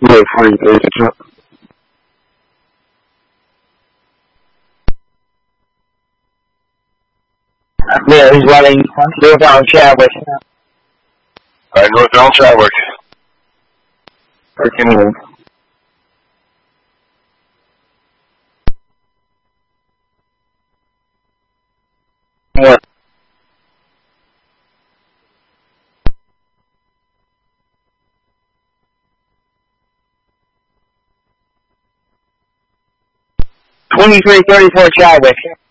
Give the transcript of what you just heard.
Yeah, free, there's a truck. Yeah, he's running northbound Chadwick. Alright, northbound Chadwick. Freaking in. What? $2334 Chadwick.